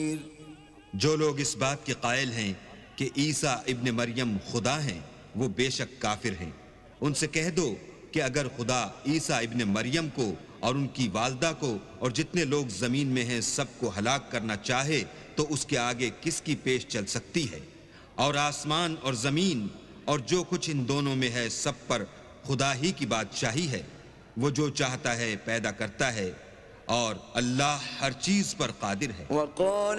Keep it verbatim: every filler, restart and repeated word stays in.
जो लोग इस बात के कायल हैं कि ईसा इब्न मरियम खुदा हैं, वो बेशक काफिर हैं। उनसे कह दो कि अगर खुदा ईसा इब्न मरियम को और उनकी वालदा को और जितने लोग जमीन में हैं सबको हलाक करना चाहे तो उसके आगे किसकी पेश चल सकती है। और आसमान और जमीन और जो कुछ इन दोनों में है सब पर खुदा ही की बादशाही है। वो जो चाहता है पैदा करता है और अल्लाह हर चीज पर कादिर है।